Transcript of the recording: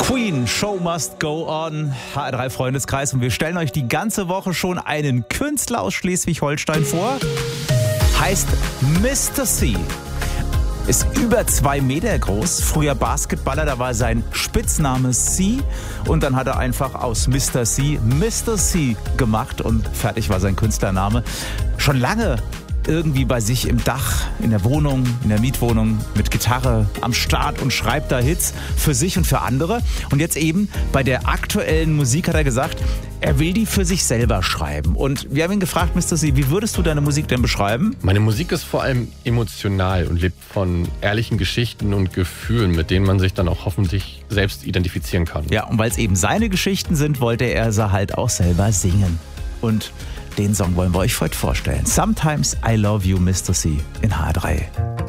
Queen, Show Must Go On, HR3 Freundeskreis, und wir stellen euch die ganze Woche schon einen Künstler aus Schleswig-Holstein vor. Heißt Mr. C. Ist über 2 Meter groß, früher Basketballer, da war sein Spitzname C, und dann hat er einfach aus Mr. C gemacht und fertig war sein Künstlername. Schon lange irgendwie bei sich im Dach, in der Wohnung, in der Mietwohnung mit Gitarre am Start und schreibt da Hits für sich und für andere. Und jetzt eben bei der aktuellen Musik hat er gesagt, er will die für sich selber schreiben. Und wir haben ihn gefragt, Mr. C, wie würdest du deine Musik denn beschreiben? Meine Musik ist vor allem emotional und lebt von ehrlichen Geschichten und Gefühlen, mit denen man sich dann auch hoffentlich selbst identifizieren kann. Ja, und weil es eben seine Geschichten sind, wollte er sie halt auch selber singen. Und den Song wollen wir euch heute vorstellen. Sometimes I Love You, Mr. C in HR3.